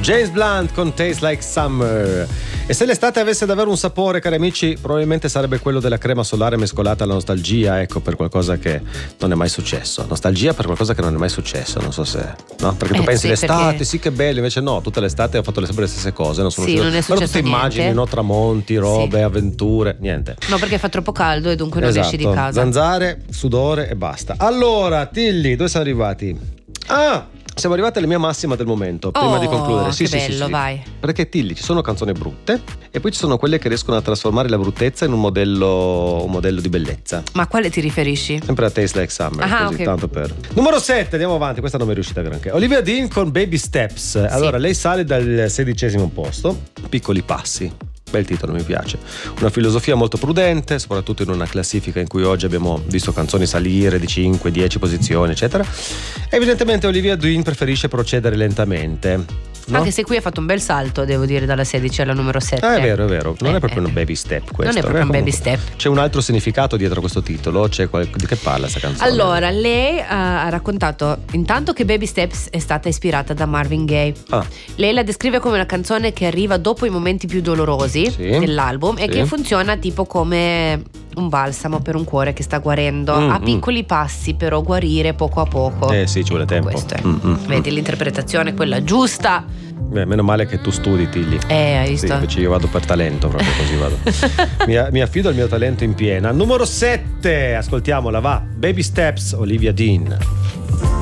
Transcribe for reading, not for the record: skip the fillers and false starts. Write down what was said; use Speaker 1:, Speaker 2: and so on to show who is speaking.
Speaker 1: James Blunt con Taste Like Summer. E se l'estate avesse davvero un sapore, cari amici, probabilmente sarebbe quello della crema solare mescolata alla nostalgia, ecco, per qualcosa che non è mai successo. Nostalgia per qualcosa che non è mai successo, non so se, no? Perché tu pensi
Speaker 2: sì,
Speaker 1: l'estate,
Speaker 2: perché...
Speaker 1: sì che bello, invece no, tutta l'estate ho fatto sempre le stesse cose, non sono
Speaker 2: sì, non è
Speaker 1: però
Speaker 2: successo
Speaker 1: tutte immagini,
Speaker 2: niente.
Speaker 1: no? Tramonti, robe,
Speaker 2: sì.
Speaker 1: avventure, niente.
Speaker 2: No, perché fa troppo caldo e dunque non esci di casa.
Speaker 1: Zanzare, sudore e basta. Allora, Tilly, dove siamo arrivati? Siamo arrivati alla mia massima del momento, prima di concludere. Sì,
Speaker 2: che
Speaker 1: sì,
Speaker 2: bello,
Speaker 1: sì.
Speaker 2: vai.
Speaker 1: Perché Tilly, ci sono canzoni brutte e poi ci sono quelle che riescono a trasformare la bruttezza in un modello di bellezza.
Speaker 2: Ma a quale ti riferisci?
Speaker 1: Sempre a Taste Like Summer, così,
Speaker 2: okay.
Speaker 1: tanto per... Numero 7, andiamo avanti, questa non mi è riuscita granché. Olivia Dean con Baby Steps. Allora, lei sale dal 16° posto, piccoli passi. Bel titolo, mi piace. Una filosofia molto prudente, soprattutto in una classifica in cui oggi abbiamo visto canzoni salire di 5, 10 posizioni, eccetera. Evidentemente Olivia Dean preferisce procedere lentamente. No?
Speaker 2: Anche se qui ha fatto un bel salto, devo dire, dalla 16 alla numero 7.
Speaker 1: È vero, è vero. Non è proprio un baby step questo.
Speaker 2: Non è proprio un baby step.
Speaker 1: C'è un altro significato dietro questo titolo? Di che parla questa canzone?
Speaker 2: Allora, lei ha raccontato intanto che Baby Steps è stata ispirata da Marvin Gaye. Lei la descrive come una canzone che arriva dopo i momenti più dolorosi dell'album e che funziona tipo come un balsamo per un cuore che sta guarendo a piccoli passi, però guarire poco a poco.
Speaker 1: Sì, ci vuole tempo.
Speaker 2: Questo è. Vedi, l'interpretazione è quella giusta.
Speaker 1: Beh, meno male che tu studi, Tilly.
Speaker 2: Hai visto?
Speaker 1: Sì, invece io vado per talento, proprio così vado. mi affido al mio talento in piena. Numero 7, ascoltiamola, va. Baby Steps, Olivia Dean.